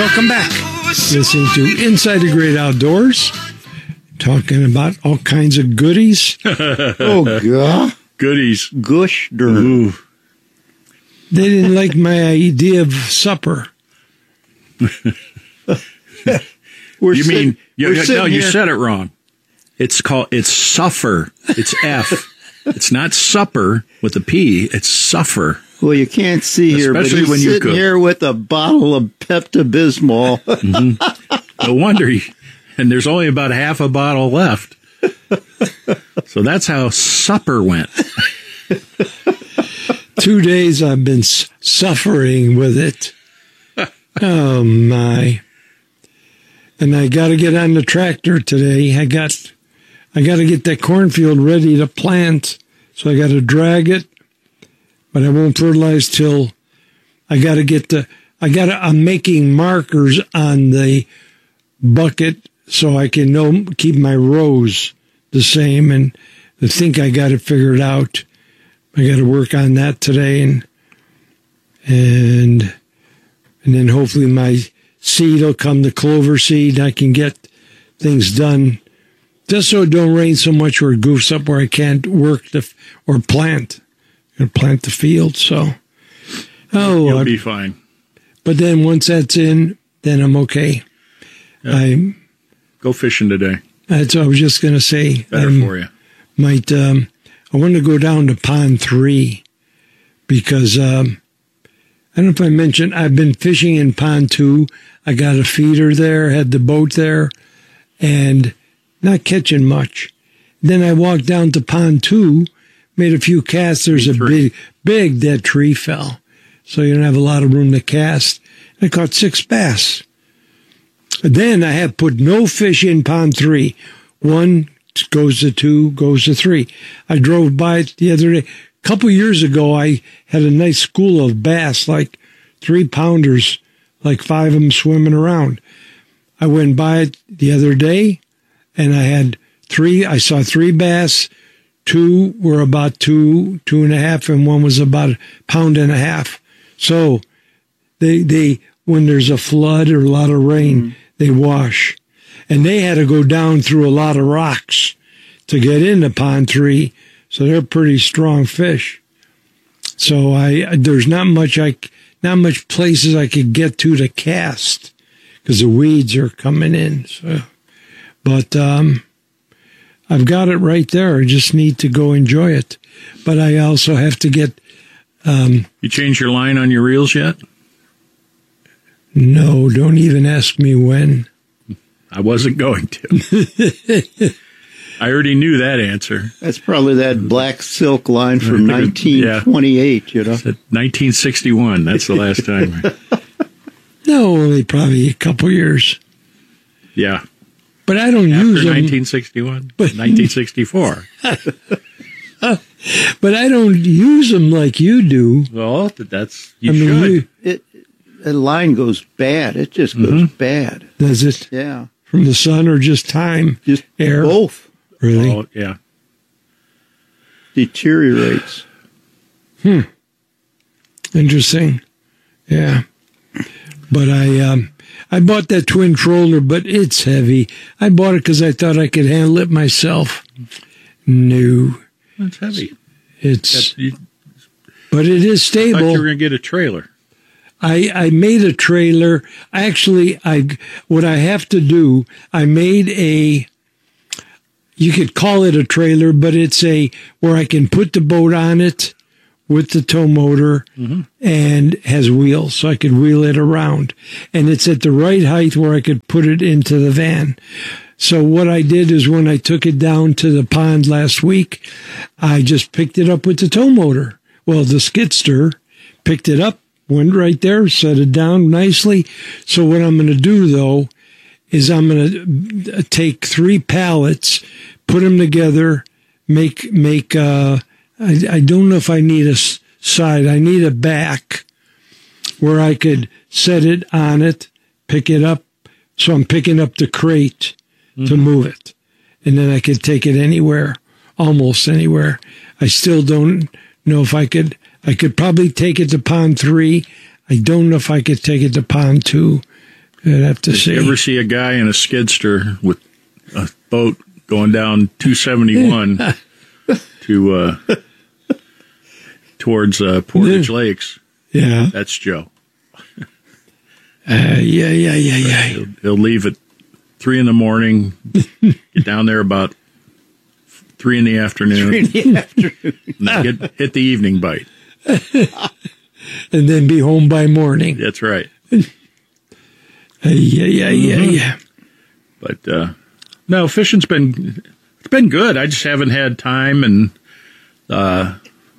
Welcome back. Listening to Inside the Great Outdoors. Talking about all kinds of goodies. Oh, God. Goodies. Gush darn. Ooh. They didn't like my idea of supper. You said it wrong. It's suffer. It's F. It's not supper with a P. It's suffer. Well, you can't see here, Especially but when he's you sitting cook. here with a bottle of Pepto-Bismol. Mm-hmm. No wonder. And there's only about half a bottle left. So that's how supper went. 2 days I've been suffering with it. Oh, my. And I got to get on the tractor today. I got to get that cornfield ready to plant. So I got to drag it. But I won't fertilize till I'm making markers on the bucket so I can keep my rows the same. And I think I got it figured out. I got to work on that today. And then hopefully my seed will come, the clover seed. I can get things done just so it don't rain so much or it goofs up where I can't work or plant. Plant the field, so you'll be fine. But then once that's in, then I'm okay. Yeah. Go fishing today. That's what I was just going to say. Better for you. I want to go down to Pond 3 because I don't know if I mentioned I've been fishing in Pond 2. I got a feeder there, had the boat there, and not catching much. Then I walked down to Pond 2. Made a few casts. There's a big dead tree fell. So you don't have a lot of room to cast. I caught 6 bass. Then I have put no fish in Pond 3. 1 goes to 2, goes to 3. I drove by it the other day. A couple years ago, I had a nice school of bass, like 3-pounders, like 5 of them swimming around. I went by it the other day, and I saw 3 bass. 2 were about 2.5, and 1 was about 1.5 pounds. So they when there's a flood or a lot of rain, they wash. And they had to go down through a lot of rocks to get into Pond 3. So they're pretty strong fish. So there's not much places I could get to cast because the weeds are coming in. So, but I've got it right there. I just need to go enjoy it. But I also have to get... you changed your line on your reels yet? No, don't even ask me when. I wasn't going to. I already knew that answer. That's probably that black silk line from 1928, you know? 1961, that's the last time. No, only probably a couple years. Yeah. But I don't use them. 1961, 1964. But I don't use them like you do. Well, should. The line goes bad. It just goes bad. Does it? Yeah. From the sun or just time? Just air? Both. Really? Oh, yeah. Deteriorates. Interesting. Yeah. But I bought that twin troller, but it's heavy. I bought it because I thought I could handle it myself. No. It's heavy. But it is stable. I thought you were going to get a trailer. I made a trailer. What I have to do, I made you could call it a trailer, but it's where I can put the boat on it with the tow motor and has wheels, so I could wheel it around. And it's at the right height where I could put it into the van. So what I did is when I took it down to the pond last week, I just picked it up with the tow motor. Well, the skidster picked it up, went right there, set it down nicely. So what I'm going to do, though, is I'm going to take 3 pallets, put them together, I don't know if I need a side. I need a back where I could set it on it, pick it up. So I'm picking up the crate to move it. And then I could take it anywhere, almost anywhere. I still don't know if I could probably take it to Pond 3. I don't know if I could take it to Pond 2 I'd have to see. You ever see a guy in a skidster with a boat going down 271 to towards Portage Lakes? Yeah. That's Joe. Yeah. He'll leave at 3 a.m, get down there about 3 in the afternoon. And hit the evening bite. And then be home by morning. That's right. Yeah. But no, fishing's been good. I just haven't had time, and I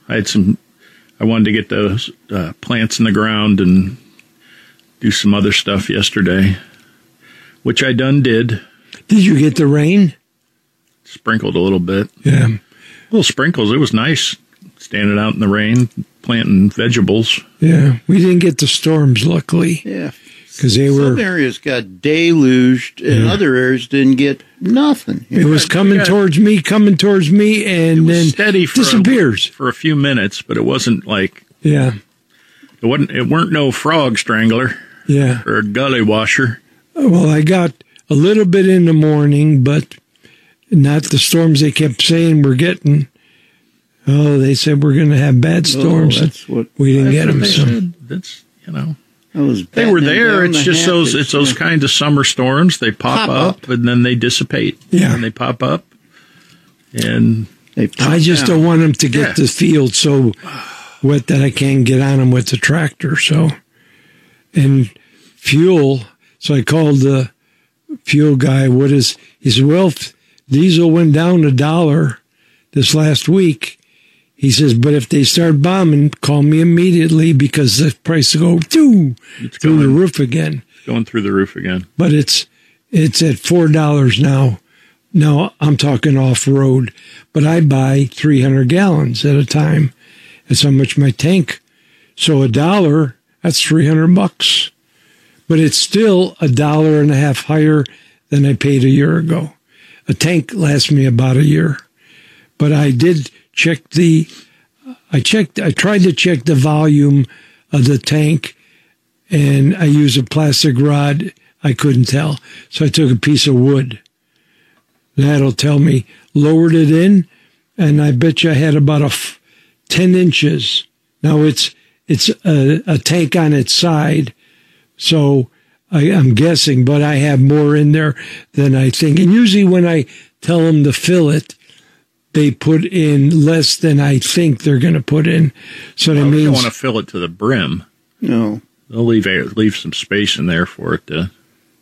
wanted to get those plants in the ground and do some other stuff yesterday, which I did. Did you get the rain? Sprinkled a little bit. Yeah. Little sprinkles. It was nice standing out in the rain, planting vegetables. Yeah. We didn't get the storms, luckily. Yeah. Because some areas got deluged and other areas didn't get nothing. It was coming towards me, and then steady disappears for a few minutes, but it wasn't like it weren't no frog strangler or a gully washer. Well, I got a little bit in the morning, but not the storms they kept saying we're getting. Oh, they said we're going to have bad storms. We didn't get them. So that's they were there. It's just those kinds of summer storms. They pop up and then they dissipate. Yeah, and they pop up, and I just don't want them to get the field so wet that I can't get on them with the tractor. So, and fuel. So I called the fuel guy. He said, well, diesel went down $1 this last week. He says, but if they start bombing, call me immediately because the price will go through the roof again. Going through the roof again. But it's at $4 now. Now I'm talking off road, but I buy 300 gallons at a time. That's how much my tank. So $1, that's $300. But it's still $1.50 higher than I paid a year ago. A tank lasts me about a year. But I did check I tried to check the volume of the tank, and I used a plastic rod. I couldn't tell. So I took a piece of wood. That'll tell me. Lowered it in, and I bet you I had about 10 inches. Now it's a tank on its side, so I'm guessing, but I have more in there than I think. And usually when I tell them to fill it, they put in less than I think they're going to put in. So that means they don't want to fill it to the brim. No, they'll leave some space in there for it to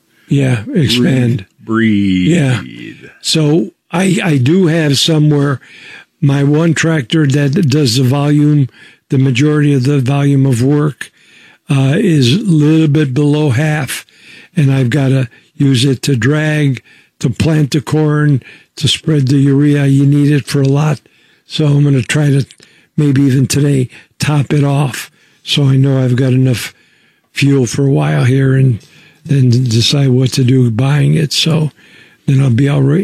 expand, breathe. Yeah. So I do have somewhere my one tractor that does the majority of the volume of work is a little bit below half, and I've got to use it to drag, to plant the corn, to spread the urea. You need it for a lot. So I'm going to try to, maybe even today, top it off so I know I've got enough fuel for a while here, and then decide what to do buying it. So then I'll be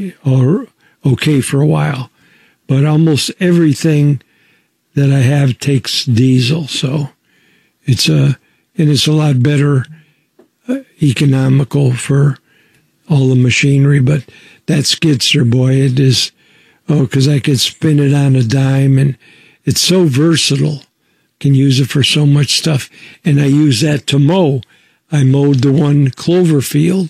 okay for a while. But almost everything that I have takes diesel. So it's a lot better economical for all the machinery, but that skidster, boy, it is, because I could spin it on a dime, and it's so versatile. Can use it for so much stuff. And I use that to mow. I mowed the one clover field,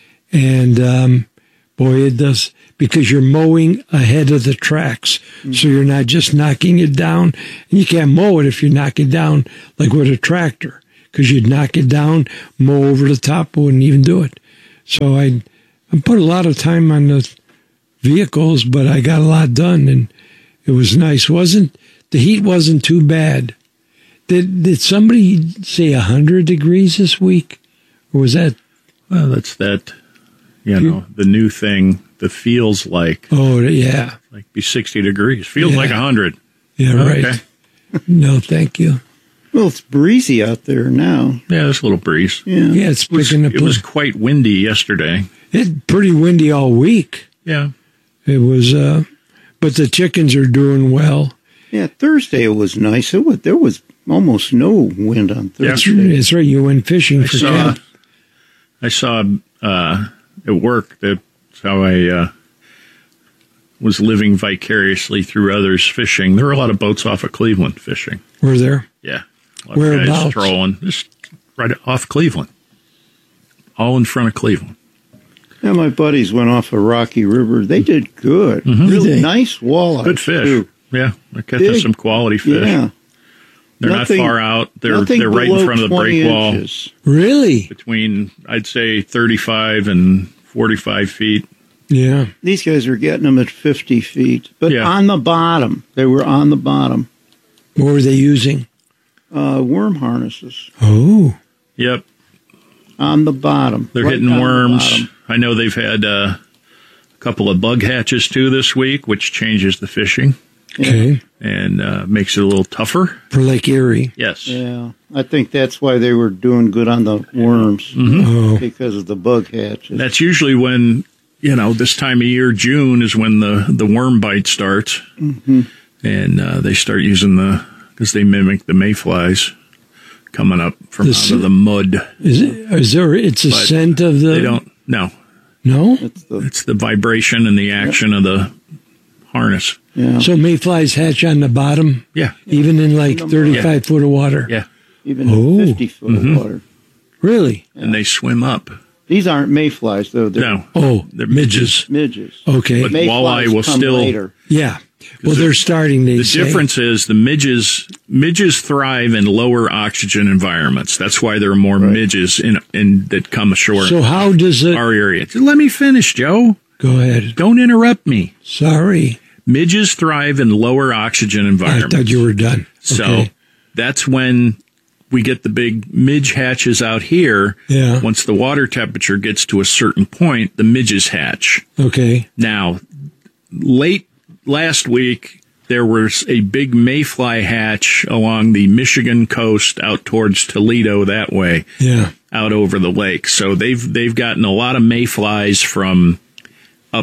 and boy, it does, because you're mowing ahead of the tracks, so you're not just knocking it down. And you can't mow it if you knock it down like with a tractor, because you'd knock it down, mow over the top, wouldn't even do it. So I put a lot of time on the vehicles, but I got a lot done, and it was nice. The heat wasn't too bad. Did somebody say 100 degrees this week? Or was that? Well, that's that, the new thing that feels like. Oh, yeah. Like be 60 degrees. Feels like 100. Yeah, right. Okay. No, thank you. Well, it's breezy out there now. Yeah, there's a little breeze. Yeah, it's picking up. It was quite windy yesterday. It's pretty windy all week. Yeah. It was, but the chickens are doing well. Yeah, Thursday it was nice. There was almost no wind on Thursday. That's right. You went fishing for camp. I saw at work, that's how I was living vicariously through others fishing. There were a lot of boats off of Cleveland fishing. Were there? Yeah. A lot of guys trolling. Just right off Cleveland. All in front of Cleveland. Yeah, my buddies went off of Rocky River. They did good. Mm-hmm. Really nice walleye. Good fish. Too. Yeah. They're catching some quality fish. Yeah. They're not far out. They're right in front of the break wall. Really? Between, I'd say, 35 and 45 feet. Yeah. These guys were getting them at 50 feet. But on the bottom. They were on the bottom. What were they using? Worm harnesses. Oh. Yep. On the bottom. They're hitting worms. I know they've had a couple of bug hatches, too, this week, which changes the fishing. Okay. And makes it a little tougher. For Lake Erie. Yes. Yeah. I think that's why they were doing good on the worms. Mm-hmm. Because of the bug hatches. That's usually when, this time of year, June, is when the worm bite starts. Mm-hmm. And they start using because they mimic the mayflies coming up from out of the mud. It's a scent of the... They don't, no. No? It's the vibration and the action of the harness. Yeah. So mayflies hatch on the bottom? Yeah. Even in 35 foot of water? Yeah. Even in 50 foot of water. Really? Yeah. And they swim up. These aren't mayflies, though. They're midges. Midges. Okay. But walleye will still... later. Yeah. Well, they're starting, they say. The difference is the midges thrive in lower oxygen environments. That's why there are more midges in that come ashore. So how does it... Our area. Let me finish, Joe. Go ahead. Don't interrupt me. Sorry. Midges thrive in lower oxygen environments. I thought you were done. So that's when we get the big midge hatches out here. Yeah. Once the water temperature gets to a certain point, the midges hatch. Okay. Now, late last week, there was a big mayfly hatch along the Michigan coast out towards Toledo that way. Yeah. Out over the lake. So they've gotten a lot of mayflies from up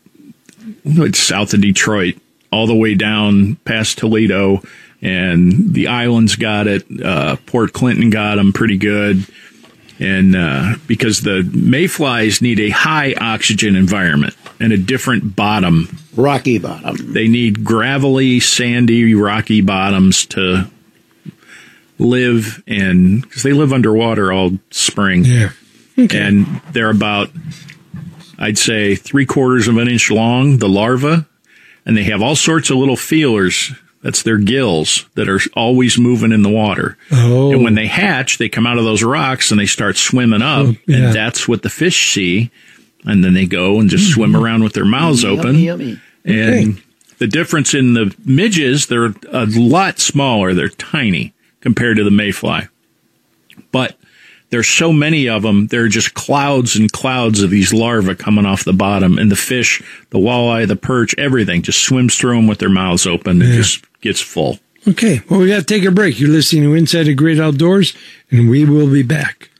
south of Detroit all the way down past Toledo, and the islands got it. Port Clinton got them pretty good. And because the mayflies need a high oxygen environment and a different bottom. Rocky bottom. They need gravelly, sandy, rocky bottoms to live in, because they live underwater all spring. Yeah. Okay. And they're about, I'd say, 3/4 of an inch long, the larva. And they have all sorts of little feelers. That's their gills that are always moving in the water. Oh. And when they hatch, they come out of those rocks and they start swimming up. Oh, yeah. And that's what the fish see. And then they go and just swim around with their mouths open. Yummy. And the difference in the midges, they're a lot smaller. They're tiny compared to the mayfly. But there's so many of them, there are just clouds and clouds of these larvae coming off the bottom. And the fish, the walleye, the perch, everything just swims through them with their mouths open and just gets full. Okay. Well, we got to take a break. You're listening to Inside the Great Outdoors, and we will be back.